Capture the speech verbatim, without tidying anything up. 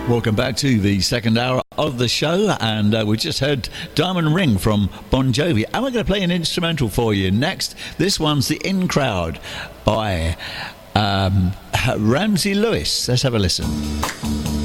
Welcome back to the second hour of the show, and uh, we just heard Diamond Ring from Bon Jovi, and we're going to play an instrumental for you next. This one's The In Crowd by um, Ramsey Lewis. Let's have a listen.